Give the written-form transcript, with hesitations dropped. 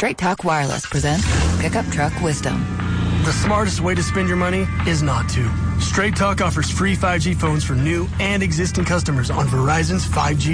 Straight Talk Wireless presents Pickup Truck Wisdom. The smartest way to spend your money is not to. Straight Talk offers free 5G phones for new and existing customers on Verizon's 5G